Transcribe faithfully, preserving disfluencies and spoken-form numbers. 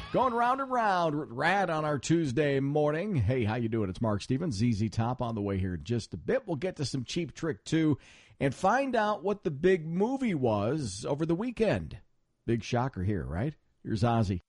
Going round and round with Rad on our Tuesday morning. Hey, how you doing? It's Mark Stevens, Z Z Top on the way here in just a bit. We'll get to some Cheap Trick two and find out what the big movie was over the weekend. Big shocker here, right? Here's Ozzy.